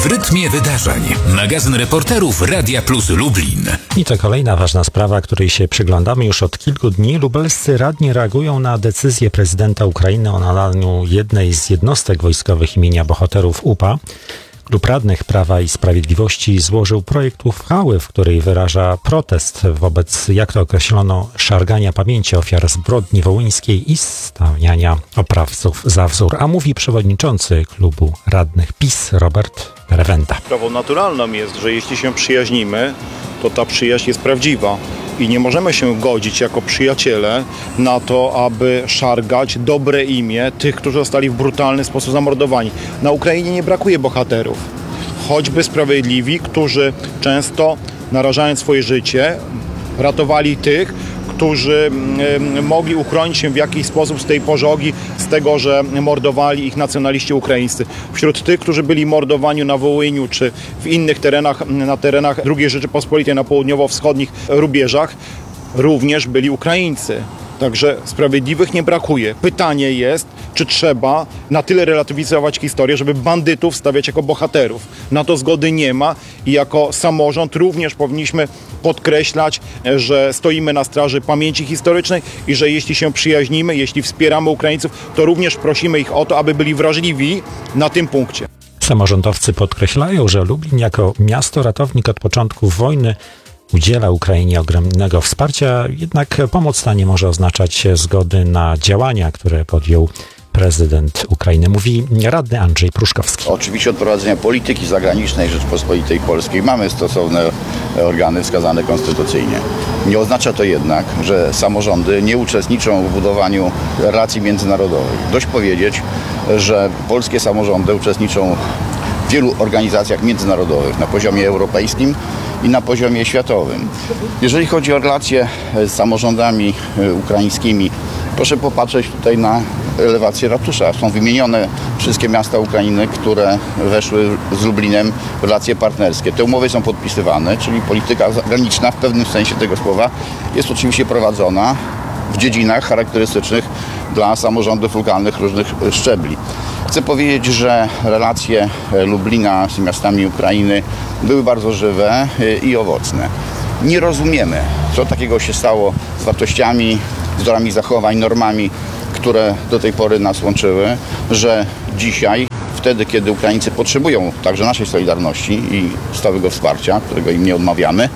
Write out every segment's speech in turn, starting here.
W rytmie wydarzeń. Magazyn reporterów Radia Plus Lublin. I to kolejna ważna sprawa, której się przyglądamy już od kilku dni. Lubelscy radni reagują na decyzję prezydenta Ukrainy o nadaniu jednej z jednostek wojskowych imienia bohaterów UPA. Klub Radnych Prawa i Sprawiedliwości złożył projekt uchwały, w której wyraża protest wobec, jak to określono, szargania pamięci ofiar zbrodni wołyńskiej i stawiania oprawców za wzór. A mówi przewodniczący klubu radnych PiS Robert Rewenda. Sprawą naturalną jest, że jeśli się przyjaźnimy, to ta przyjaźń jest prawdziwa. I nie możemy się godzić jako przyjaciele na to, aby szargać dobre imię tych, którzy zostali w brutalny sposób zamordowani. Na Ukrainie nie brakuje bohaterów, choćby sprawiedliwi, którzy często narażając swoje życie, ratowali tych, którzy mogli uchronić się w jakiś sposób z tej pożogi, z tego, że mordowali ich nacjonaliści ukraińscy. Wśród tych, którzy byli mordowani na Wołyniu czy w innych terenach, na terenach II Rzeczypospolitej, na południowo-wschodnich rubieżach, również byli Ukraińcy. Także sprawiedliwych nie brakuje. Pytanie jest, czy trzeba na tyle relatywizować historię, żeby bandytów stawiać jako bohaterów. Na to zgody nie ma i jako samorząd również powinniśmy podkreślać, że stoimy na straży pamięci historycznej i że jeśli się przyjaźnimy, jeśli wspieramy Ukraińców, to również prosimy ich o to, aby byli wrażliwi na tym punkcie. Samorządowcy podkreślają, że Lublin jako miasto ratownik od początku wojny udziela Ukrainie ogromnego wsparcia, jednak pomoc ta nie może oznaczać zgody na działania, które podjął prezydent Ukrainy. Mówi radny Andrzej Pruszkowski. Oczywiście od prowadzenia polityki zagranicznej Rzeczypospolitej Polskiej mamy stosowne organy wskazane konstytucyjnie. Nie oznacza to jednak, że samorządy nie uczestniczą w budowaniu relacji międzynarodowych. Dość powiedzieć, że polskie samorządy uczestniczą w wielu organizacjach międzynarodowych na poziomie europejskim i na poziomie światowym. Jeżeli chodzi o relacje z samorządami ukraińskimi, proszę popatrzeć tutaj na elewację ratusza. Są wymienione wszystkie miasta Ukrainy, które weszły z Lublinem w relacje partnerskie. Te umowy są podpisywane, czyli polityka zagraniczna w pewnym sensie tego słowa jest oczywiście prowadzona w dziedzinach charakterystycznych dla samorządów lokalnych różnych szczebli. Chcę powiedzieć, że relacje Lublina z miastami Ukrainy były bardzo żywe i owocne. Nie rozumiemy, co takiego się stało z wartościami, wzorami zachowań, normami, które do tej pory nas łączyły, że dzisiaj, wtedy, kiedy Ukraińcy potrzebują także naszej solidarności i stałego wsparcia, którego im nie odmawiamy,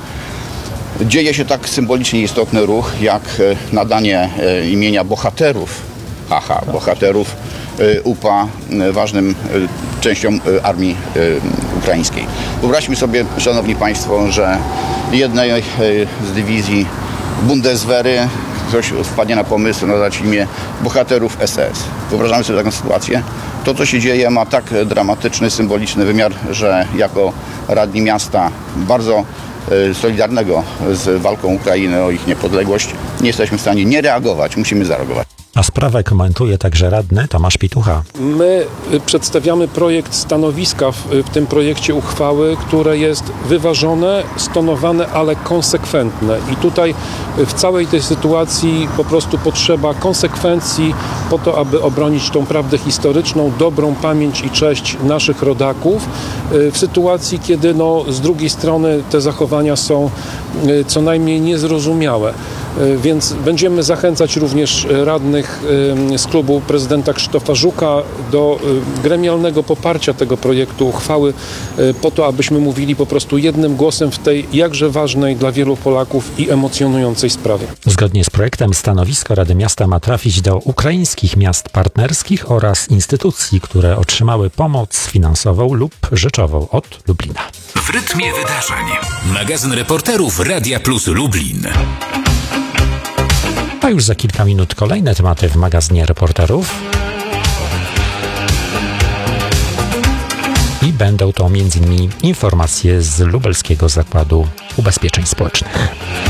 dzieje się tak symbolicznie istotny ruch, jak nadanie imienia bohaterów, bohaterów UPA ważnym częściom armii ukraińskiej. Wyobraźmy sobie, szanowni państwo, że jednej z dywizji Bundeswehry ktoś wpadnie na pomysł nadać imię bohaterów SS. Wyobrażamy sobie taką sytuację. To, co się dzieje, ma tak dramatyczny, symboliczny wymiar, że jako radni miasta bardzo solidarnego z walką Ukrainy o ich niepodległość nie jesteśmy w stanie nie reagować, musimy zareagować. A sprawę komentuje także radny Tomasz Pitucha. My przedstawiamy projekt stanowiska w tym projekcie uchwały, które jest wyważone, stonowane, ale konsekwentne. I tutaj w całej tej sytuacji po prostu potrzeba konsekwencji po to, aby obronić tą prawdę historyczną, dobrą pamięć i cześć naszych rodaków. W sytuacji, kiedy z drugiej strony te zachowania są co najmniej niezrozumiałe. Więc będziemy zachęcać również radnych z klubu prezydenta Krzysztofa Żuka do gremialnego poparcia tego projektu uchwały po to, abyśmy mówili po prostu jednym głosem w tej jakże ważnej dla wielu Polaków i emocjonującej sprawie. Zgodnie z projektem stanowisko Rady Miasta ma trafić do ukraińskich miast partnerskich oraz instytucji, które otrzymały pomoc finansową lub rzeczową od Lublina. W rytmie wydarzeń. Magazyn reporterów Radia Plus Lublin. A już za kilka minut kolejne tematy w magazynie reporterów. I będą to m.in. informacje z Lubelskiego Zakładu Ubezpieczeń Społecznych.